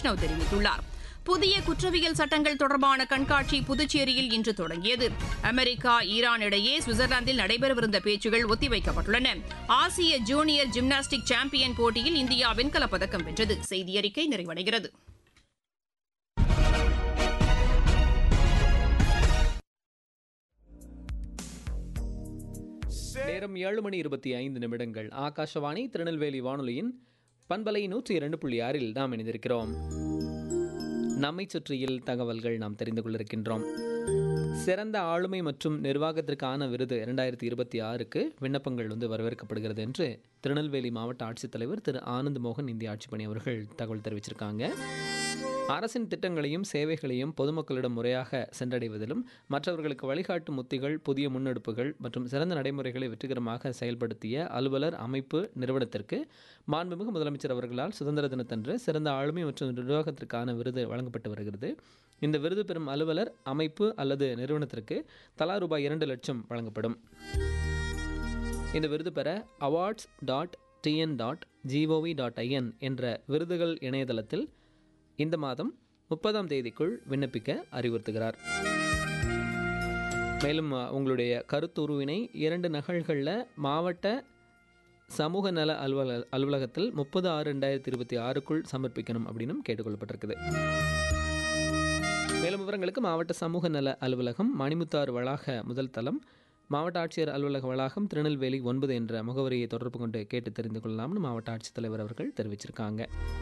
வைஷ்ணவ் தெரிவித்துள்ளார். புதிய குற்றவியல் சட்டங்கள் தொடர்பான கண்காட்சி புதுச்சேரியில் இன்று தொடங்கியது. அமெரிக்கா, ஈரான் இடையே சுவிட்சர்லாந்தில் நடைபெறவிருந்த பேச்சுகள் ஒத்திவைக்கப்பட்டுள்ளன. ஆசிய ஜூனியர் ஜிம்னாஸ்டிக் சாம்பியன் போட்டியில் இந்தியா வெண்கலப் பதக்கம் வென்றது. செய்தியறிக்கை நிறைவடைகிறது. நேரம் 7:25. ஆகாஷவாணி திருநெல்வேலி வானொலியின் பண்பலை 102.6 நாம் இணைந்திருக்கிறோம். நம்மை சுற்றியில் தகவல்கள் நாம் தெரிந்து கொள்ளிருக்கின்றோம். சிறந்த ஆளுமை மற்றும் நிர்வாகத்திற்கான விருது 2026க்கு விண்ணப்பங்கள் வரவேற்கப்படுகிறது என்று திருநெல்வேலி மாவட்ட ஆட்சித்தலைவர் திரு ஆனந்த் மோகன் இந்திய ஆட்சிப்பணி அவர்கள் தகவல் தெரிவிச்சிருக்காங்க. அரசின் திட்டங்களையும் சேவைகளையும் பொதுமக்களிடம் முறையாக சென்றடைவதிலும் மற்றவர்களுக்கு வழிகாட்டும் உத்திகள், புதிய முன்னெடுப்புகள் மற்றும் சிறந்த நடைமுறைகளை வெற்றிகரமாக செயல்படுத்திய அலுவலர், அமைப்பு, நிறுவனத்திற்கு மாண்புமிகு முதலமைச்சர் அவர்களால் சுதந்திர தினத்தன்று சிறந்த ஆளுமை மற்றும் நிர்வாகத்திற்கான விருது வழங்கப்பட்டு வருகிறது. இந்த விருது பெறும் அலுவலர், அமைப்பு அல்லது நிறுவனத்திற்கு தலா ரூபாய் 2 லட்சம் வழங்கப்படும். இந்த விருது பெற awards.tn.gov.in என்ற விருதுகள் இணையதளத்தில் இந்த மாதம் 30ஆம் தேதிக்குள் விண்ணப்பிக்க அறிவுறுத்துகிறார். மேலும் உங்களுடைய கருத்துருவினை 2 நகல்களில் மாவட்ட சமூக நல அலுவலகத்தில் 30/6/2026க்குள் சமர்ப்பிக்கணும் அப்படின்னு கேட்டுக்கொள்ளப்பட்டிருக்குது. மேலும் விவரங்களுக்கு மாவட்ட சமூக நல அலுவலகம், மணிமுத்தாறு வளாக முதல் தளம், மாவட்ட ஆட்சியர் அலுவலக வளாகம், திருநெல்வேலி 9 என்ற முகவரியை தொடர்பு கொண்டு கேட்டு தெரிந்து கொள்ளலாம்னு மாவட்ட ஆட்சித்தலைவர் அவர்கள் தெரிவிச்சிருக்காங்க.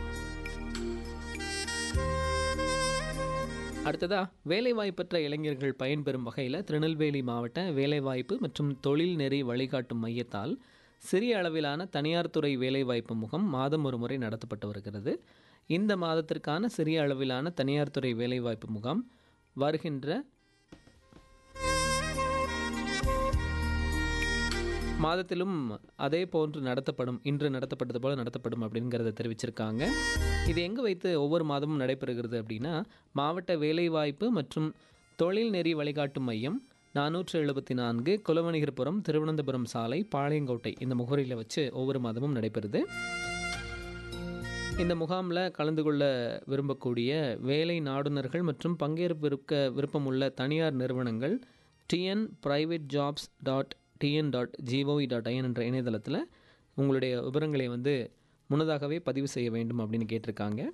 அடுத்ததா, வேலைவாய்ப்பற்ற இளைஞர்கள் பயன்பெறும் வகையில் திருநெல்வேலி மாவட்ட வேலைவாய்ப்பு மற்றும் தொழில் நெறி வழிகாட்டும் மையத்தால் சிறிய அளவிலான தனியார் துறை வேலைவாய்ப்பு முகாம் மாதம் ஒரு முறை நடத்தப்பட்டு வருகிறது. இந்த மாதத்திற்கான சிறிய அளவிலான தனியார் துறை வேலைவாய்ப்பு முகாம் வருகின்ற மாதத்திலும் அதே போன்று நடத்தப்படும், இன்று நடத்தப்பட்டது போல நடத்தப்படும் அப்படிங்கிறத தெரிவிச்சிருக்காங்க. இது எங்கே வைத்து ஒவ்வொரு மாதமும் நடைபெறுகிறது அப்படின்னா, மாவட்ட வேலைவாய்ப்பு மற்றும் தொழில் நெறி வழிகாட்டும் மையம் 474 குலவணிகர்புரம், திருவனந்தபுரம் சாலை, பாளையங்கோட்டை இந்த முகவரியில் வச்சு ஒவ்வொரு மாதமும் நடைபெறுது. இந்த முகாமில் கலந்து கொள்ள விரும்பக்கூடிய வேலை நாடுனர்கள் மற்றும் பங்கேற்க விருப்பமுள்ள தனியார் நிறுவனங்கள் tnprivatejobs.tn.gov.in என்ற இணையதளத்தில் உங்களுடைய விவரங்களை முன்னதாகவே பதிவு செய்ய வேண்டும் அப்படின்னு கேட்டிருக்காங்க.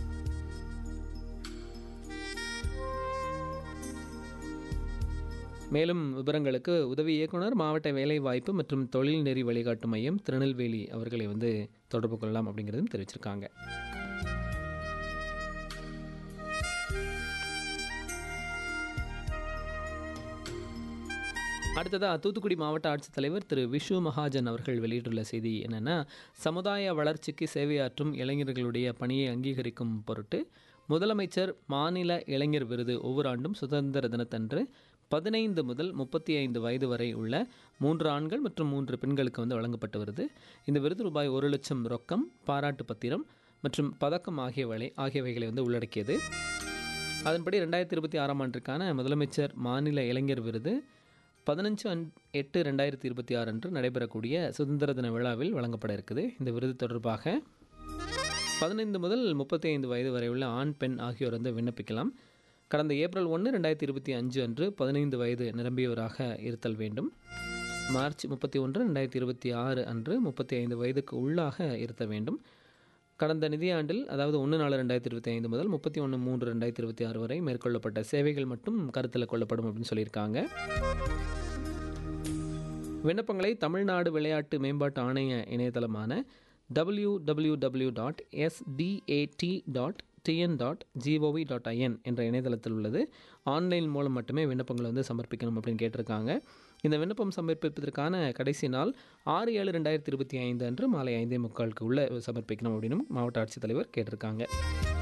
மேலும் விவரங்களுக்கு உதவி இயக்குனர், மாவட்ட வேலைவாய்ப்பு மற்றும் தொழில் நெறி வழிகாட்டு மையம், திருநெல்வேலி அவர்களை தொடர்பு கொள்ளலாம் அப்படிங்கிறதும் தெரிவிச்சிருக்காங்க. அடுத்ததாக தூத்துக்குடி மாவட்ட ஆட்சித்தலைவர் திரு விஷு மகாஜன் அவர்கள் வெளியிட்டுள்ள செய்தி என்னென்னா, சமுதாய வளர்ச்சிக்கு சேவையாற்றும் இளைஞர்களுடைய பணியை அங்கீகரிக்கும் பொருட்டு முதலமைச்சர் மாநில இளைஞர் விருது ஒவ்வொரு ஆண்டும் சுதந்திர தினத்தன்று 15 முதல் 35 வயது வரை உள்ள 3 ஆண்கள் மற்றும் 3 பெண்களுக்கு வழங்கப்பட்டு வருது. இந்த விருது ரூபாய் 1 லட்சம் ரொக்கம், பாராட்டு பத்திரம் மற்றும் பதக்கம் ஆகியவைகளை உள்ளடக்கியது. அதன்படி 2026ஆம் ஆண்டிற்கான முதலமைச்சர் மாநில இளைஞர் விருது 15/8/2026 அன்று நடைபெறக்கூடிய சுதந்திர தின விழாவில் வழங்கப்பட இருக்குது. இந்த விருது தொடர்பாக 15 முதல் 35 வயது வரை உள்ள ஆண், பெண் ஆகியோர் விண்ணப்பிக்கலாம். கடந்த ஏப்ரல் 1, 2025 அன்று 15 வயது நிரம்பியவராக இருத்தல் வேண்டும். மார்ச் 31, 2026 அன்று 35 வயதுக்கு உள்ளாக இருத்த வேண்டும். கடந்த நிதியாண்டில், அதாவது 1/4/2025 முதல் 31/3/2026 வரை மேற்கொள்ளப்பட்ட சேவைகள் மட்டும் கருத்தில் கொள்ளப்படும் அப்படின்னு சொல்லியிருக்காங்க. விண்ணப்பங்களை தமிழ்நாடு விளையாட்டு மேம்பாட்டு ஆணைய இணையதளமான www.sdat.tn.gov.in என்ற இணையதளத்தில் உள்ளது. ஆன்லைன் மூலம் மட்டுமே விண்ணப்பங்களை சமர்ப்பிக்கணும் அப்படின்னு கேட்டிருக்காங்க. இந்த விண்ணப்பம் சமர்ப்பிப்பதற்கான கடைசி நாள் 6/7/2025 அன்று மாலை 5:45 உள்ள சமர்ப்பிக்கணும் அப்படின்னு மாவட்ட ஆட்சித்தலைவர் கேட்டிருக்காங்க.